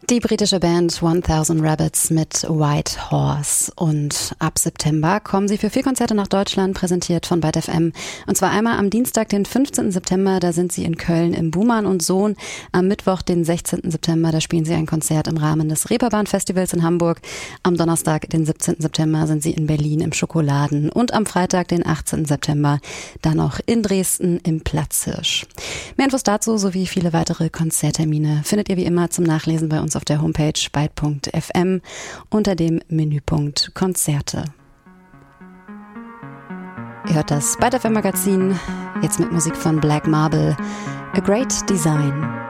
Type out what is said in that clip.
Die britische Band 1000 Rabbits mit White Horse. Und ab September kommen sie für 4 Konzerte nach Deutschland, präsentiert von Byte FM. Und zwar einmal am Dienstag, den 15. September, da sind sie in Köln im Buhmann und Sohn. Am Mittwoch, den 16. September, da spielen sie ein Konzert im Rahmen des Reeperbahn-Festivals in Hamburg. Am Donnerstag, den 17. September, sind sie in Berlin im Schokoladen. Und am Freitag, den 18. September, dann noch in Dresden im Platzhirsch. Mehr Infos dazu sowie viele weitere Konzerttermine findet ihr wie immer zum Nachlesen bei uns auf der Homepage byte.fm unter dem Menüpunkt Konzerte. Ihr hört das Byte FM Magazin, jetzt mit Musik von Black Marble, A Great Design.